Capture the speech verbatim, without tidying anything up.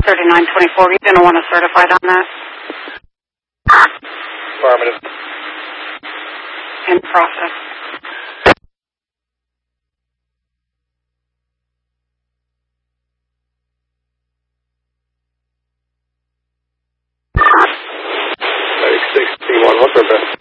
thirty-nine twenty-four. You're going to want to certify on that. Affirmative. In process. thirty-six T one, what's our best?